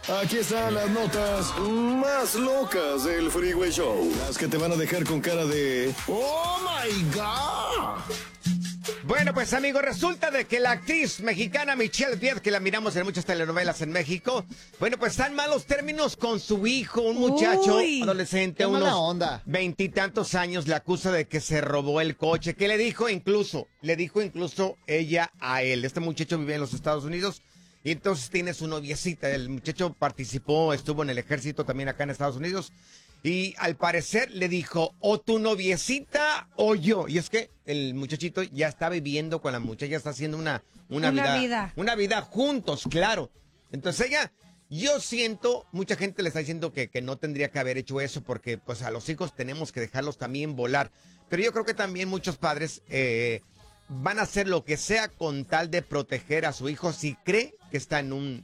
Aquí están las notas más locas del Freeway Show. Las que te van a dejar con cara de ¡Oh, my God! Bueno, pues amigos, resulta de que la actriz mexicana Michelle Viet, que la miramos en muchas telenovelas en México, bueno, pues está en malos términos con su hijo, un muchacho adolescente, unos 20 y tantos años, le acusa de que se robó el coche, que le dijo incluso ella a él. Este muchacho vive en los Estados Unidos y entonces tiene su noviecita. El muchacho estuvo en el ejército también acá en Estados Unidos. Y al parecer le dijo, o tu noviecita o yo. Y es que el muchachito ya está viviendo con la muchacha, ya está haciendo una vida juntos, claro. Entonces yo siento, mucha gente le está diciendo que no tendría que haber hecho eso porque pues a los hijos tenemos que dejarlos también volar. Pero yo creo que también muchos padres van a hacer lo que sea con tal de proteger a su hijo si cree que está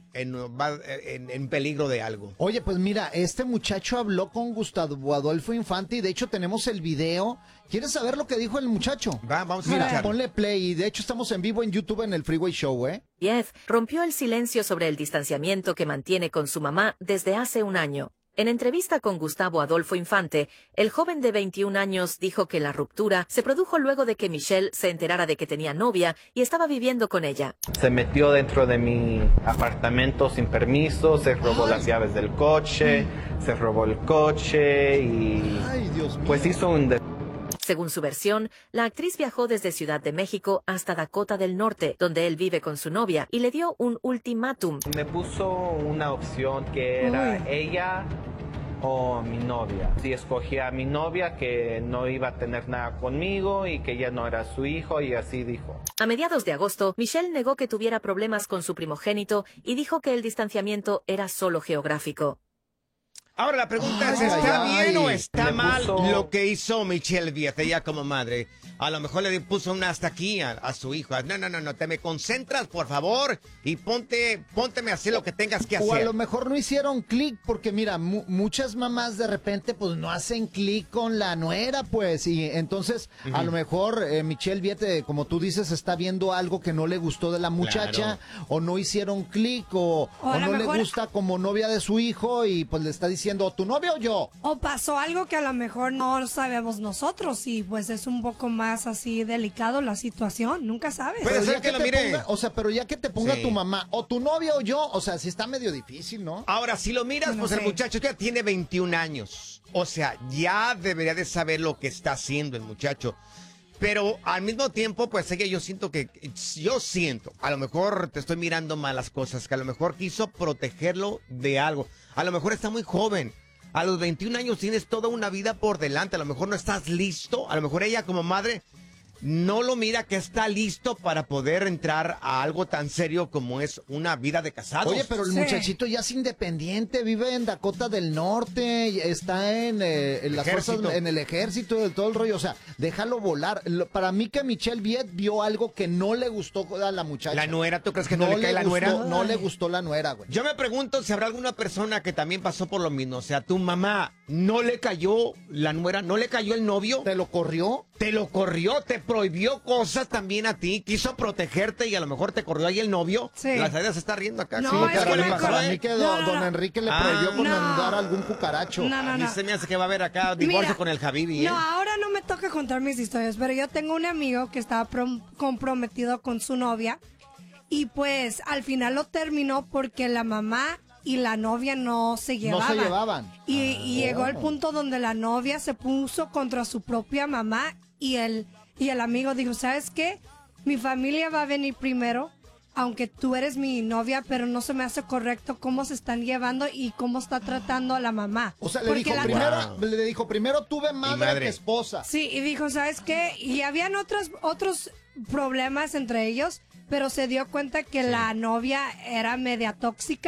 en peligro de algo. Oye, pues mira, este muchacho habló con Gustavo Adolfo Infante y de hecho tenemos el video. ¿Quieres saber lo que dijo el muchacho? Vamos a Mira, escuchar. ponle play y de hecho estamos en vivo en YouTube en el Freeway Show, ¿eh? Jeff rompió el silencio sobre el distanciamiento que mantiene con su mamá desde hace un año. En entrevista con Gustavo Adolfo Infante, el joven de 21 años dijo que la ruptura se produjo luego de que Michelle se enterara de que tenía novia y estaba viviendo con ella. Se metió dentro de mi apartamento sin permiso, se robó las llaves del coche, se robó el coche y pues hizo un... Según su versión, la actriz viajó desde Ciudad de México hasta Dakota del Norte, donde él vive con su novia, y le dio un ultimátum. Me puso una opción que era ella o mi novia. Si escogía a mi novia, que no iba a tener nada conmigo y que ella no era su hijo, y así dijo. A mediados de agosto, Michelle negó que tuviera problemas con su primogénito y dijo que el distanciamiento era solo geográfico. Ahora la pregunta es, ¿está bien o está mal lo que hizo Michelle Viet, ella como madre? A lo mejor le puso una hasta aquí a su hijo. No, te me concentras, por favor, y pónteme a hacer lo que tengas que hacer. O a lo mejor no hicieron clic, porque mira, muchas mamás de repente pues no hacen clic con la nuera, pues, y entonces a lo mejor Michelle Viet, como tú dices, está viendo algo que no le gustó de la muchacha, o no hicieron clic, o no le gusta como novia de su hijo, y pues le está diciendo, ¿tu novia o yo? O pasó algo que a lo mejor no sabemos nosotros, y pues es un poco más así delicado la situación, nunca sabes. Puede ser que lo mire. Pero ya que te ponga tu mamá, o tu novia o yo, o sea, sí está medio difícil, ¿no? Ahora, si lo miras, pues el muchacho ya tiene 21 años. O sea, ya debería de saber lo que está haciendo el muchacho. Pero al mismo tiempo, pues yo siento, a lo mejor te estoy mirando malas cosas, que a lo mejor quiso protegerlo de algo. A lo mejor está muy joven. A los 21 años tienes toda una vida por delante. A lo mejor no estás listo. A lo mejor ella como madre no lo mira que está listo para poder entrar a algo tan serio como es una vida de casados. Oye, pero el muchachito ya es independiente, vive en Dakota del Norte, está en las fuerzas, en el ejército, de todo el rollo. O sea, déjalo volar. Para mí que Michelle Viet vio algo que no le gustó a la muchacha. ¿La nuera? ¿Tú crees que no le cae la nuera? No le gustó la nuera, güey. Yo me pregunto si habrá alguna persona que también pasó por lo mismo. O sea, tu mamá, ¿no le cayó la nuera? ¿No le cayó el novio? ¿Te lo corrió? Te prohibió cosas también a ti, quiso protegerte y a lo mejor te corrió ahí el novio. Sí. La salida se está riendo acá. No, sí, es que le pasó? Para mí que don Enrique le prohibió mandar algún cucaracho. A mí se me hace que va a haber acá divorcio con el Javibi, ¿eh? No, ahora no me toca contar mis historias, pero yo tengo un amigo que estaba comprometido con su novia y pues al final lo terminó porque la mamá y la novia no se llevaban. Y llegó el punto donde la novia se puso contra su propia mamá y el amigo dijo, ¿sabes qué? Mi familia va a venir primero, aunque tú eres mi novia, pero no se me hace correcto cómo se están llevando y cómo está tratando a la mamá. O sea, le dijo, primero tuve madre que esposa. Sí, y dijo, ¿sabes qué? Y habían otros problemas entre ellos, pero se dio cuenta que la novia era media tóxica.